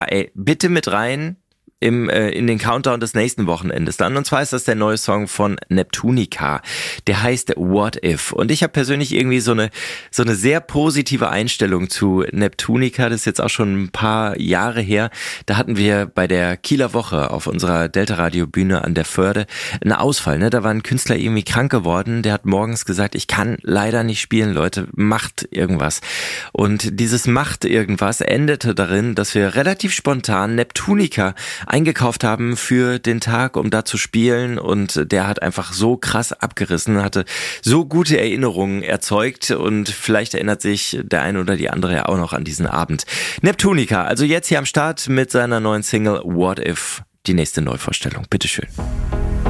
Ey, bitte mit rein in den Countdown des nächsten Wochenendes dann. Und zwar ist das der neue Song von Neptunica. Der heißt What If. Und ich habe persönlich irgendwie so eine sehr positive Einstellung zu Neptunica. Das ist jetzt auch schon ein paar Jahre her. Da hatten wir bei der Kieler Woche auf unserer Delta-Radio-Bühne an der Förde einen Ausfall. Ne? Da war ein Künstler irgendwie krank geworden. Der hat morgens gesagt, ich kann leider nicht spielen, Leute, macht irgendwas. Und dieses macht irgendwas endete darin, dass wir relativ spontan Neptunica eingekauft haben für den Tag, um da zu spielen, und der hat einfach so krass abgerissen, hatte so gute Erinnerungen erzeugt, und vielleicht erinnert sich der eine oder die andere ja auch noch an diesen Abend. Neptunica, also jetzt hier am Start mit seiner neuen Single What If, die nächste Neuvorstellung. Bitteschön.